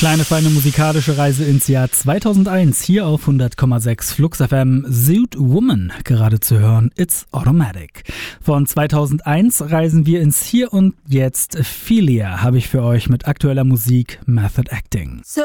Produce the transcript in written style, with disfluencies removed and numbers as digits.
Kleine, feine musikalische Reise ins Jahr 2001 hier auf 100,6 Flux FM. Suit Woman gerade zu hören, It's Automatic. Von 2001 reisen wir ins Hier und Jetzt. Philia habe ich für euch mit aktueller Musik, Method Acting.